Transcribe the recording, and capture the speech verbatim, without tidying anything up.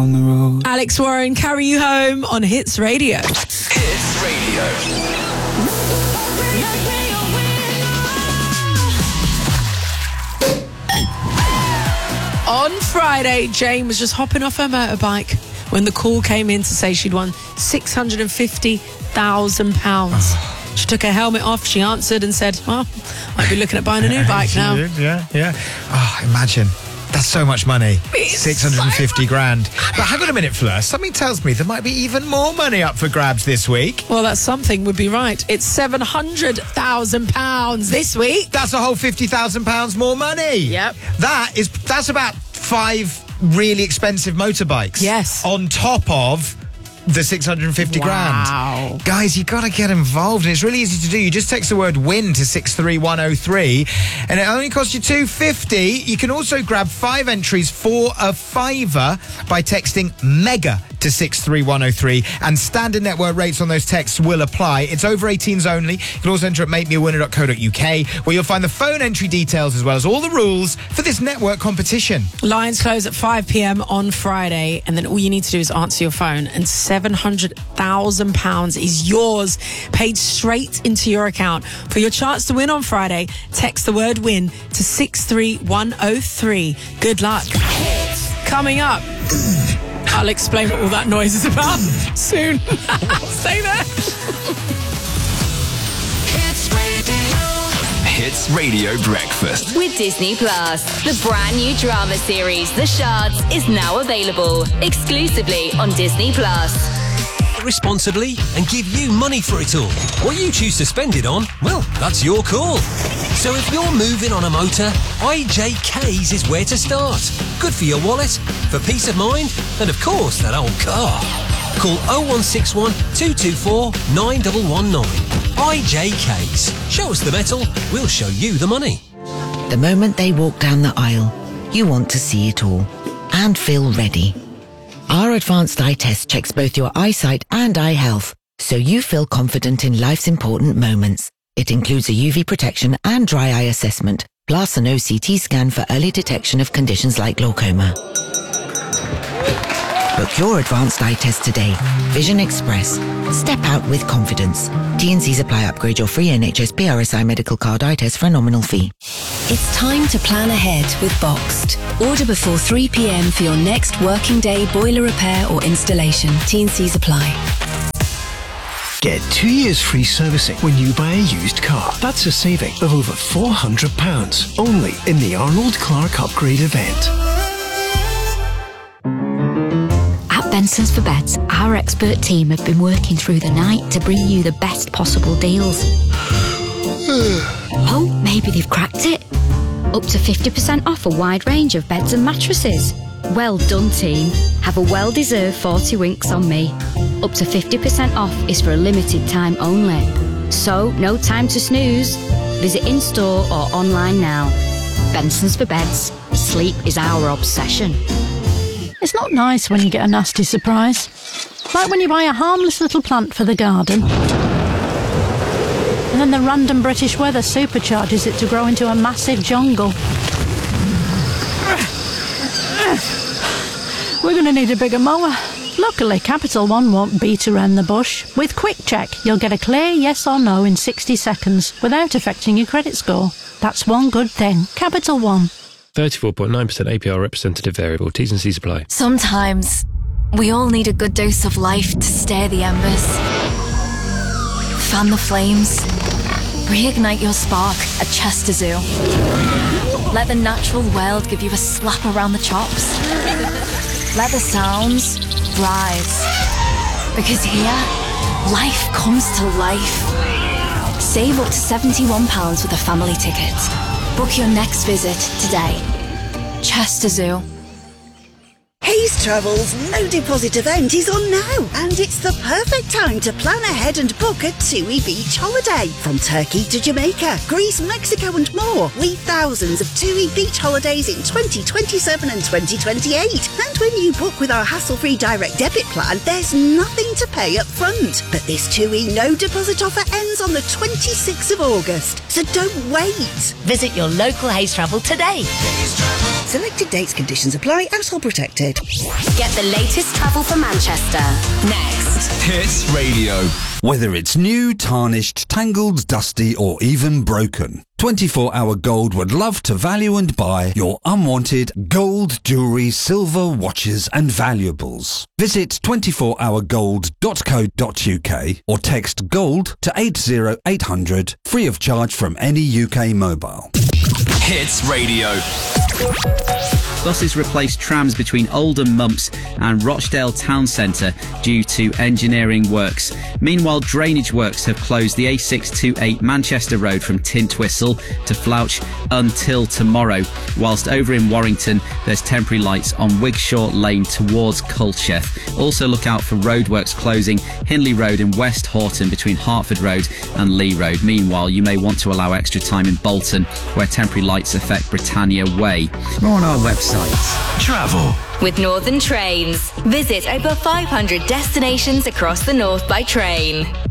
down the road. Alex Warren, Carry You Home on Hits Radio. Hits Radio. On Friday, Jane was just hopping off her motorbike when the call came in to say she'd won six hundred fifty thousand pounds. She took her helmet off, she answered and said, well, I'd be looking at buying a new bike now. Did, yeah, yeah. Oh, imagine. That's so much money. It's six hundred fifty so grand. But hang on a minute, Fleur. Something tells me there might be even more money up for grabs this week. Well, that something would be right. It's seven hundred thousand pounds this week. That's a whole fifty thousand pounds more money. Yep. That is, that's about five really expensive motorbikes. Yes. On top of the six hundred fifty Wow. grand. Guys, you got to get involved, and it's really easy to do. You just text the word WIN to six three one oh three, and it only costs you two pounds fifty. You can also grab five entries for a fiver by texting MEGA to six three one oh three, and standard network rates on those texts will apply. It's over eighteens only. You can also enter at make me a winner dot co dot uk, where you'll find the phone entry details as well as all the rules for this network competition. Lines close at five p.m. on Friday, and then all you need to do is answer your phone, and seven hundred thousand pounds is yours, paid straight into your account. For your chance to win on Friday, text the word WIN to six three one oh three. Good luck. Coming up, I'll explain what all that noise is about soon. Stay there. Hits Radio Breakfast With Disney Plus. The brand new drama series, The Shards, is now available exclusively on Disney Plus. Responsibly and give you money for it all. What you choose to spend it on, well, that's your call. So if you're moving on a motor, I J K's is where to start. Good for your wallet, for peace of mind, and of course that old car. Call oh one six one, two two four, nine one one nine. I J K's. Show us the metal, we'll show you the money. The moment they walk down the aisle, you want to see it all and feel ready. Our advanced eye test checks both your eyesight and eye health, so you feel confident in life's important moments. It includes a U V protection and dry eye assessment, plus an O C T scan for early detection of conditions like glaucoma. Book your advanced eye test today. Vision Express. Step out with confidence. T and C's apply. Upgrade your free N H S P R S I medical card eye test for a nominal fee. It's time to plan ahead with Boxed. Order before three p.m. for your next working day boiler repair or installation. T and C's apply. Get two years free servicing when you buy a used car. That's a saving of over four hundred pounds only in the Arnold Clark Upgrade event. At Benson's for Beds, our expert team have been working through the night to bring you the best possible deals. Oh, maybe they've cracked it. Up to fifty percent off a wide range of beds and mattresses. Well done, team. Have a well-deserved forty winks on me. Up to fifty percent off is for a limited time only. So, no time to snooze. Visit in-store or online now. Benson's for Beds. Sleep is our obsession. It's not nice when you get a nasty surprise. Like when you buy a harmless little plant for the garden, and then the random British weather supercharges it to grow into a massive jungle. We're going to need a bigger mower. Luckily, Capital One won't beat around the bush. With Quick Check, you'll get a clear yes or no in sixty seconds without affecting your credit score. That's one good thing. Capital One. thirty-four point nine percent A P R representative variable. T's and C's apply. Sometimes we all need a good dose of life to stir the embers, fan the flames, reignite your spark at Chester Zoo. Let the natural world give you a slap around the chops. Let the sounds rise. Because here, life comes to life. Save up to seventy-one pounds with a family ticket. Book your next visit today. Chester Zoo. Hayes Travel's no deposit event is on now, and it's the perfect time to plan ahead and book a TUI beach holiday. From Turkey to Jamaica, Greece, Mexico and more, we've thousands of TUI beach holidays in twenty twenty-seven and twenty twenty-eight. And when you book with our hassle-free direct debit plan, there's nothing to pay up front. But this TUI no deposit offer ends on the twenty-sixth of August, so don't wait. Visit your local Hayes Travel today. Hayes Travel. Selected dates, conditions apply, household protected. Get the latest travel for Manchester. Next. Hits Radio. Whether it's new, tarnished, tangled, dusty, or even broken, twenty-four hour Gold would love to value and buy your unwanted gold, jewellery, silver, watches and valuables. Visit twenty-four hour gold dot co dot uk or text GOLD to eight zero eight hundred, free of charge from any U K mobile. Hits Radio. Buses replaced trams between Oldham Mumps and Rochdale Town Centre due to engineering works. Meanwhile, drainage works have closed the A six twenty-eight Manchester Road from Tintwistle to Flouch until tomorrow, whilst over in Warrington there's temporary lights on Wigshaw Lane towards Culcheth. Also look out for roadworks closing Hindley Road in West Horton between Hertford Road and Lee Road. Meanwhile, you may want to allow extra time in Bolton, where temporary lights affect Britannia Way. More on our website. Travel. With Northern Trains. Visit over five hundred destinations across the north by train.